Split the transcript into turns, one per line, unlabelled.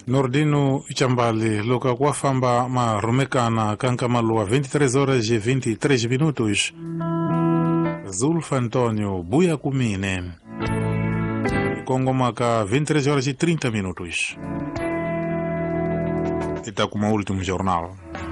Nordino Chambali, loka kwa famba marumekana kankamalua 23 horas e 23 minutos. Zulfa Antônio Buia Kumine, Congomaka 23 horas e 30 minutos. Está com o último jornal.